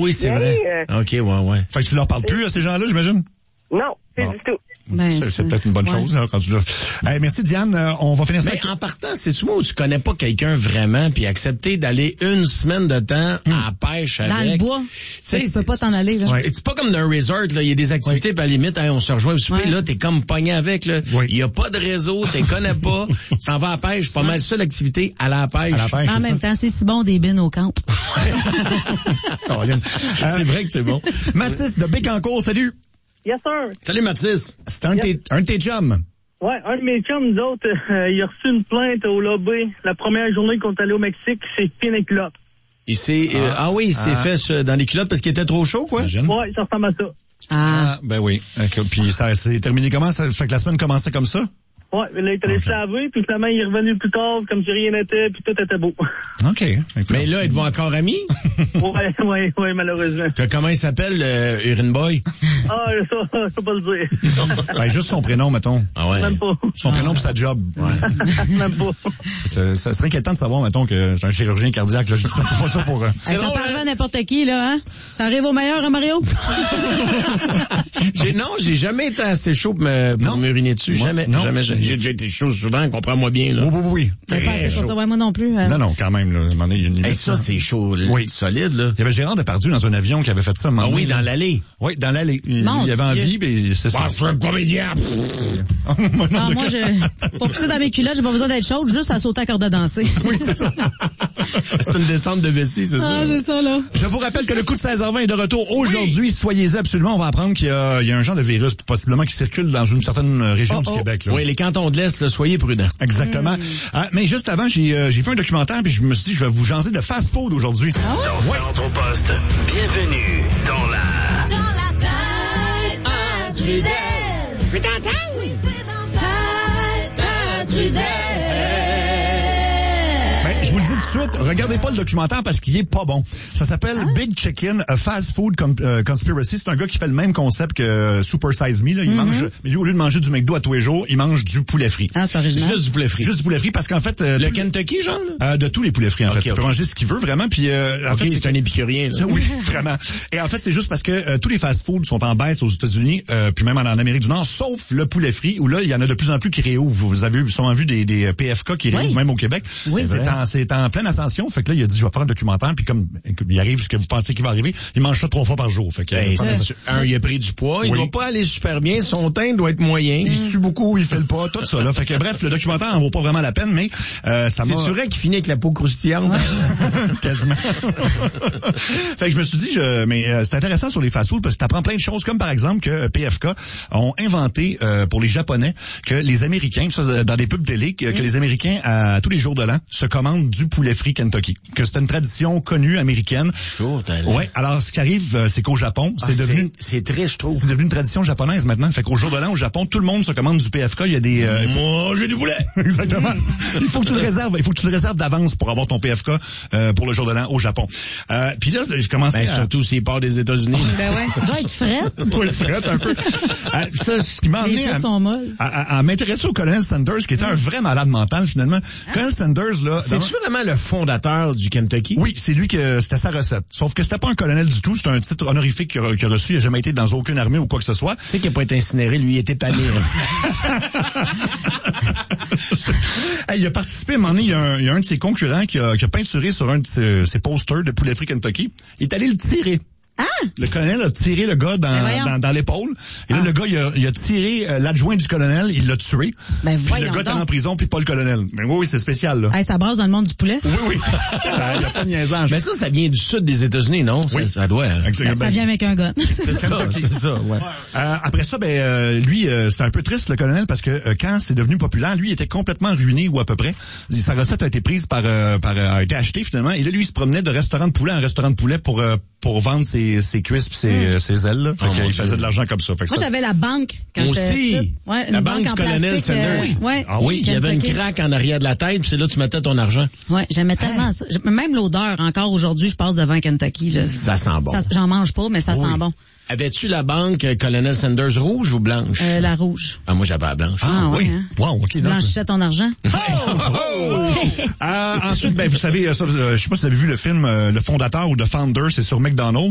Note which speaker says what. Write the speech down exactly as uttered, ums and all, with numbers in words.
Speaker 1: oui, c'est
Speaker 2: Bien,
Speaker 1: vrai.
Speaker 2: euh,
Speaker 1: OK, ouais, ouais.
Speaker 3: Fait que tu leur parles plus à ces gens-là, j'imagine?
Speaker 2: Non, c'est
Speaker 3: Bon.
Speaker 2: du tout.
Speaker 4: Ben,
Speaker 3: c'est, c'est peut-être une bonne
Speaker 4: ouais.
Speaker 3: chose, là, quand tu hey, merci, Diane. Euh, on va finir ça.
Speaker 1: Mais en partant, c'est-tu moi où tu connais pas quelqu'un vraiment, puis accepter d'aller une semaine de temps à la pêche avec.
Speaker 4: Dans le bois.
Speaker 1: sais,
Speaker 4: Tu peux pas t'en aller, là.
Speaker 3: Ouais.
Speaker 1: C'est pas comme dans un resort, là. Il y a des activités,
Speaker 3: Oui.
Speaker 1: puis à la limite, hein, on se rejoint au souper,
Speaker 4: Ouais.
Speaker 1: là, t'es comme pogné avec, là.
Speaker 3: Oui.
Speaker 1: Il y a pas de réseau, t'es connais pas. Tu t'en vas à la pêche, pas mal ça, l'activité, à la pêche.
Speaker 3: À la pêche,
Speaker 4: En
Speaker 3: c'est
Speaker 4: même
Speaker 3: ça.
Speaker 4: temps, c'est si bon des bines au camp.
Speaker 3: Caroline. Euh,
Speaker 1: C'est vrai que c'est bon.
Speaker 3: Mathis de Bécancour, salut.
Speaker 2: Yes, sir.
Speaker 1: Salut, Mathis.
Speaker 3: C'est un de tes, un de tes chums.
Speaker 2: Ouais, un de mes chums, nous autres, euh, il a reçu une plainte au lobby la première journée qu'on est allé au Mexique, c'est pin et culotte.
Speaker 1: Il s'est, ah. Euh, ah oui, il s'est
Speaker 3: Ah.
Speaker 1: fait ce- dans les culottes parce qu'il était trop chaud, quoi.
Speaker 3: Imagine.
Speaker 2: Ouais, ça ressemble à ça.
Speaker 4: Ah.
Speaker 3: Ah, ben oui. Ok, puis ça s'est terminé comment? Ça fait que la semaine commençait comme ça?
Speaker 2: Ouais, là, il est allé
Speaker 3: Ok.
Speaker 2: se laver, puis finalement, il est revenu plus tard, comme si rien n'était, puis tout était beau.
Speaker 3: OK.
Speaker 1: Mais là, êtes-vous encore amis?
Speaker 2: ouais, ouais, ouais, malheureusement.
Speaker 1: Que- comment il s'appelle, euh, Urine Boy?
Speaker 2: Ah, ça, je peux pas le dire.
Speaker 3: Ben, juste son prénom, mettons.
Speaker 1: Ah ouais.
Speaker 2: Même pas.
Speaker 3: Son prénom pis sa job.
Speaker 2: Même pas.
Speaker 3: Ça, ça serait inquiétant de savoir, mettons, que c'est un chirurgien cardiaque, là. Juste pas ça pour... Euh...
Speaker 4: Hey, ça
Speaker 1: drôle,
Speaker 4: parlerait
Speaker 1: hein?
Speaker 4: à n'importe qui, là, hein? Ça arrive au meilleur, hein, Mario?
Speaker 1: J'ai, non, j'ai jamais été assez chaud pour me, pour
Speaker 3: Non.
Speaker 1: m'uriner dessus.
Speaker 3: Moi,
Speaker 1: Jamais,
Speaker 3: non.
Speaker 1: jamais. J'ai déjà été chaud souvent, comprends-moi bien, là.
Speaker 3: Oui, oui, oui.
Speaker 4: Mais pas
Speaker 1: Très
Speaker 4: c'est pas
Speaker 1: chaud.
Speaker 4: ça, ouais, moi non plus. euh.
Speaker 3: Non, non, quand même, là. À un moment donné, il y a une limite,
Speaker 1: Hey, ça,
Speaker 3: là.
Speaker 1: c'est chaud, là.
Speaker 3: Oui.
Speaker 1: Solide, là.
Speaker 3: Il y avait Gérard Depardieu dans un avion qui avait fait ça à un moment
Speaker 1: Ah oui,
Speaker 3: donné,
Speaker 1: dans
Speaker 3: là.
Speaker 1: l'allée.
Speaker 3: Oui, dans l'allée. Il,
Speaker 4: Mon
Speaker 3: il avait
Speaker 4: Dieu.
Speaker 3: envie, mais c'est ça.
Speaker 1: Ah, je suis un comédien.
Speaker 4: Ah, moi, je, pour pisser dans mes culottes, j'ai pas besoin d'être chaude, juste à sauter à corde à danser.
Speaker 3: Oui, c'est ça.
Speaker 1: C'est une descente de vessie, c'est
Speaker 4: Ah,
Speaker 1: ça?
Speaker 4: c'est ça, là.
Speaker 3: Je vous rappelle que le coup de seize heures vingt est de retour aujourd'hui. Soyez-y absolument. On va apprendre qu'il y a, il y a un genre de virus, possiblement, qui circule dans une certaine région
Speaker 1: Oh,
Speaker 3: du
Speaker 1: oh.
Speaker 3: Québec, là.
Speaker 1: Oui, les cantons de l'Est, là, soyez prudents.
Speaker 3: Exactement. Ah, mais juste avant, j'ai, euh, j'ai fait un documentaire, puis je me suis dit, je vais vous jaser de fast-food aujourd'hui.
Speaker 5: Dans Centre Poste, bienvenue dans la...
Speaker 6: Dans la tête à Trudel. Oui, c'est dans la tête à Trudel.
Speaker 3: Ben, je vous le dis tout de suite, regardez pas le documentaire parce qu'il est pas bon. Ça s'appelle Big Chicken, a Fast Food Com- euh, Conspiracy. C'est un gars qui fait le même concept que Super Size Me, là. Il mange, mais lui, au lieu de manger du McDo à tous les jours, il mange du poulet frit.
Speaker 4: Ah, c'est original.
Speaker 1: Juste du poulet frit.
Speaker 3: Juste du poulet frit parce qu'en fait, euh,
Speaker 1: Le
Speaker 3: tout-
Speaker 1: Kentucky, genre, là?
Speaker 3: euh, de tous les poulets frits, en
Speaker 1: Ok,
Speaker 3: fait. Il peut
Speaker 1: ok.
Speaker 3: manger ce qu'il veut, vraiment. Puis, euh, en
Speaker 1: Ok,
Speaker 3: fait,
Speaker 1: c'est un épicurien, là.
Speaker 3: oui, vraiment. Et en fait, c'est juste parce que euh, tous les fast-foods sont en baisse aux États-Unis, euh, puis même en, en Amérique du Nord, sauf le poulet frit, où là, il y en a de plus en plus qui réouvrent. Vous avez sûrement vu des, des P F K qui réouvrent
Speaker 4: Oui.
Speaker 3: même au Québec.
Speaker 4: Oui.
Speaker 3: c'est, en, c'est en pleine ascension. Fait que là, il a dit, je vais faire un documentaire, puis comme il arrive ce que vous pensez qu'il va arriver, il mange ça trois fois par jour. Fait que,
Speaker 1: Ben,
Speaker 3: euh,
Speaker 1: c'est sûr. Un, il a pris du poids, il
Speaker 3: Oui.
Speaker 1: doit pas aller super bien, son teint doit être moyen.
Speaker 3: il sue beaucoup, il fait le pas, tout ça. Là. Fait que bref, le documentaire en vaut pas vraiment la peine, mais euh, ça m'a...
Speaker 1: C'est vrai qu'il finit avec la peau croustillante.
Speaker 3: Quasiment. Fait que je me suis dit, je, mais euh, c'est intéressant sur les fast-foods parce que t'apprends plein de choses, comme par exemple que euh, P F K ont inventé euh, pour les Japonais que les Américains, ça, dans des pubs télé, que, que les Américains à tous les jours de l'an se commandent du poulet frit Kentucky, que c'est une tradition connue américaine.
Speaker 1: Chaud, t'as l'air.
Speaker 3: Ouais. Alors ce qui arrive, euh, c'est qu'au Japon,
Speaker 1: Ah,
Speaker 3: c'est devenu
Speaker 1: c'est, c'est triste, je trouve.
Speaker 3: c'est devenu une tradition japonaise maintenant. Fait qu'au jour de l'an au Japon, tout le monde se commande du P F K. Il y a des euh,
Speaker 1: Moi, j'ai du poulet.
Speaker 3: Exactement. Il faut que tu le réserves. Il faut que tu le réserves d'avance pour avoir ton P F K euh, pour le jour de l'an au Japon. Euh, Puis là, j'ai commencé
Speaker 1: Ben,
Speaker 3: à...
Speaker 1: surtout s'il part des États-Unis.
Speaker 4: Ben ouais. Il doit être frais.
Speaker 3: Pour le fret un peu. Euh, ça, ce qui m'a
Speaker 4: Les
Speaker 3: amené à,
Speaker 4: frites sont molles.
Speaker 3: à, à- à m'intéresser au colonel Sanders, qui était un vrai malade mental, finalement. Colonel Sanders, là...
Speaker 1: C'est-tu vraiment le fondateur du Kentucky?
Speaker 3: Oui, c'est lui que c'était sa recette. Sauf que c'était pas un colonel du tout, c'était un titre honorifique qu'il a, qu'il a reçu. Il n'a jamais été dans aucune armée ou quoi que ce soit.
Speaker 1: Tu sais qu'il n'a pas été incinéré, lui, il était pané.
Speaker 3: Hey, il a participé, à un moment donné, il y a un, il y a un de ses concurrents qui a, qui a peinturé sur un de ses, ses posters de poulet frit Kentucky. Il est allé le tirer.
Speaker 4: Ah!
Speaker 3: Le colonel a tiré le gars dans,
Speaker 4: Ben voyons.
Speaker 3: dans, dans l'épaule. Et là,
Speaker 4: Ah.
Speaker 3: le gars, il a, il a tiré euh, l'adjoint du colonel, il l'a tué.
Speaker 4: Ben
Speaker 3: Puis
Speaker 4: voyons
Speaker 3: le gars est
Speaker 4: donc.
Speaker 3: en prison, puis pas le colonel. Mais oui, oui, c'est spécial, là.
Speaker 4: Hey, ça brasse dans le monde du poulet.
Speaker 3: Oui, oui. Il n'y a pas de niaisage.
Speaker 1: Mais ça, ça vient du sud des États-Unis, non? Ça,
Speaker 3: Oui.
Speaker 1: ça doit. hein.
Speaker 3: Exactement.
Speaker 4: Ça vient avec un gun.
Speaker 1: C'est ça, c'est ça, ouais.
Speaker 3: Euh, après ça, ben euh, lui, euh, c'était un peu triste, le colonel, parce que euh, quand c'est devenu populaire, lui il était complètement ruiné ou à peu près. Sa recette a été prise par, euh, par euh, a été achetée finalement. Et là, lui, il se promenait de restaurant de poulet en restaurant de poulet pour euh, pour vendre ses, ses cuisses pis ses, euh, ses ailes. Là. Fait
Speaker 1: Oh,
Speaker 3: qu'il
Speaker 1: mon
Speaker 3: faisait
Speaker 1: Dieu.
Speaker 3: de l'argent comme ça. Fait que
Speaker 4: Moi,
Speaker 3: ça-
Speaker 4: j'avais la banque quand
Speaker 1: Moi
Speaker 4: j'étais
Speaker 1: aussi.
Speaker 4: petite. Ouais, une
Speaker 1: La
Speaker 4: banque
Speaker 1: banque
Speaker 4: en
Speaker 1: du colonel
Speaker 4: plastique,
Speaker 1: Sanders.
Speaker 4: euh, ouais.
Speaker 3: Ah oui,
Speaker 1: Il y avait une
Speaker 4: Kentucky.
Speaker 1: craque en arrière de la tête, puis c'est là que tu mettais ton argent.
Speaker 4: Ouais, j'aimais tellement ça. J'ai- Même l'odeur, encore aujourd'hui, je passe devant Kentucky. je-
Speaker 1: Ça sent bon.
Speaker 4: ça- J'en mange pas, mais ça
Speaker 3: Oui.
Speaker 4: sent bon.
Speaker 1: Avais-tu la banque euh, Colonel Sanders rouge ou blanche?
Speaker 4: Euh, la rouge.
Speaker 1: Ah, moi, j'avais la blanche.
Speaker 4: Ah, ouais,
Speaker 3: oui.
Speaker 4: hein?
Speaker 3: Wow, ok.
Speaker 4: Tu
Speaker 3: non,
Speaker 4: blanchissais ton argent?
Speaker 3: Euh, ensuite, ben vous savez, ça, euh, je sais pas si vous avez vu le film euh, Le Fondateur ou The Founder, c'est sur McDonald's.